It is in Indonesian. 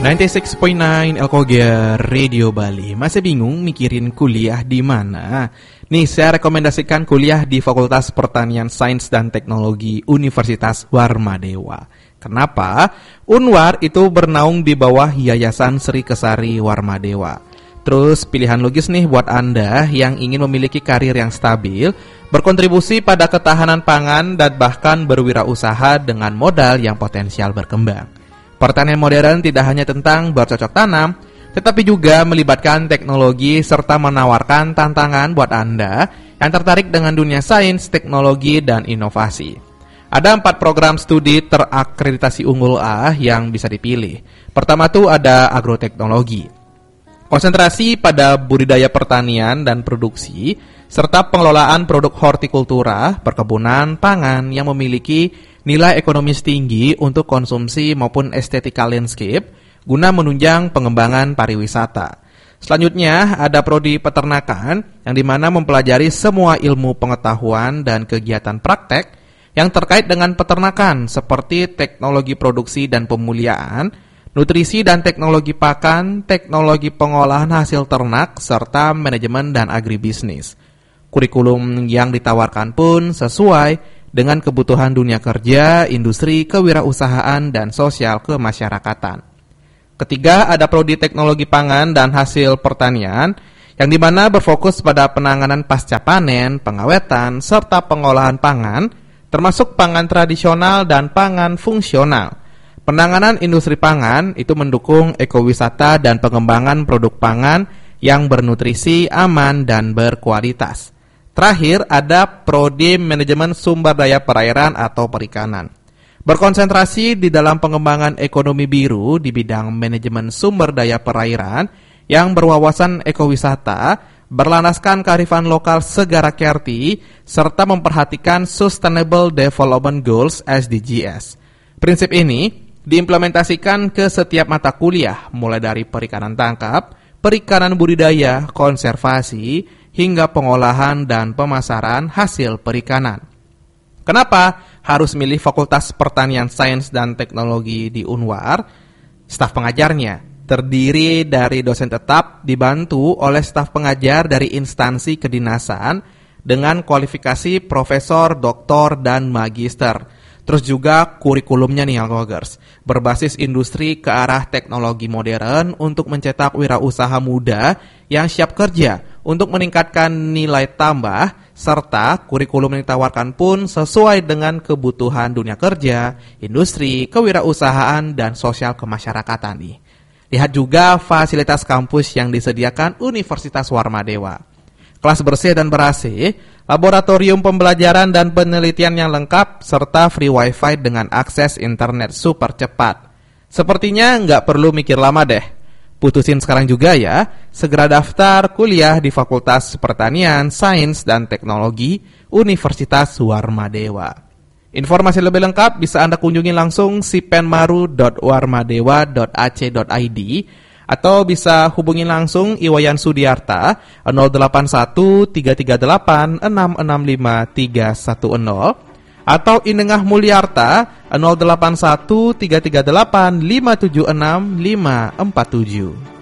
96.9 Elkogia Radio Bali. Masih bingung mikirin kuliah di mana? Nih, saya rekomendasikan kuliah di Fakultas Pertanian Sains dan Teknologi Universitas Warmadewa. Kenapa? Unwar itu bernaung di bawah Yayasan Sri Kesari Warmadewa. Terus pilihan logis nih buat Anda yang ingin memiliki karir yang stabil, berkontribusi pada ketahanan pangan dan bahkan berwirausaha dengan modal yang potensial berkembang. Pertanian modern tidak hanya tentang bercocok tanam, tetapi juga melibatkan teknologi serta menawarkan tantangan buat Anda yang tertarik dengan dunia sains, teknologi, dan inovasi. Ada 4 program studi terakreditasi unggul A yang bisa dipilih. Pertama tuh ada agroteknologi. Konsentrasi pada budidaya pertanian dan produksi, serta pengelolaan produk hortikultura, perkebunan, pangan yang memiliki nilai ekonomis tinggi untuk konsumsi maupun estetika landscape guna menunjang pengembangan pariwisata. Selanjutnya ada prodi peternakan yang dimana mempelajari semua ilmu pengetahuan dan kegiatan praktek yang terkait dengan peternakan seperti teknologi produksi dan pemuliaan, nutrisi dan teknologi pakan, teknologi pengolahan hasil ternak, serta manajemen dan agribisnis. Kurikulum yang ditawarkan pun sesuai dengan kebutuhan dunia kerja, industri, kewirausahaan, dan sosial kemasyarakatan. Ketiga, ada prodi teknologi pangan dan hasil pertanian, yang dimana berfokus pada penanganan pasca panen, pengawetan, serta pengolahan pangan, termasuk pangan tradisional dan pangan fungsional. Penanganan industri pangan itu mendukung ekowisata dan pengembangan produk pangan yang bernutrisi, aman, dan berkualitas. Terakhir, ada prodi manajemen sumber daya perairan atau perikanan. Berkonsentrasi di dalam pengembangan ekonomi biru di bidang manajemen sumber daya perairan yang berwawasan ekowisata, berlandaskan kearifan lokal segara Kerti, serta memperhatikan Sustainable Development Goals (SDGs). Prinsip ini diimplementasikan ke setiap mata kuliah, mulai dari perikanan tangkap, perikanan budidaya, konservasi, hingga pengolahan dan pemasaran hasil perikanan. Kenapa harus milih Fakultas Pertanian Sains dan Teknologi di Unwar? Staf pengajarnya terdiri dari dosen tetap dibantu oleh staf pengajar dari instansi kedinasan dengan kualifikasi profesor, doktor, dan magister. Terus juga kurikulumnya nih Alkogers, berbasis industri ke arah teknologi modern untuk mencetak wirausaha muda yang siap kerja untuk meningkatkan nilai tambah, serta kurikulum yang ditawarkan pun sesuai dengan kebutuhan dunia kerja, industri, kewirausahaan, dan sosial kemasyarakatan nih. Lihat juga fasilitas kampus yang disediakan Universitas Warmadewa. Kelas bersih dan ber-AC, laboratorium pembelajaran dan penelitian yang lengkap, serta free wifi dengan akses internet super cepat. Sepertinya nggak perlu mikir lama deh. Putusin sekarang juga ya, segera daftar kuliah di Fakultas Pertanian, Sains, dan Teknologi Universitas Warmadewa. Informasi lebih lengkap bisa Anda kunjungi langsung sipenmaru.warmadewa.ac.id atau bisa hubungi langsung Iwayan Sudiarta 081 338 665 310 atau Inengah Mulyarta 081 338 576 547.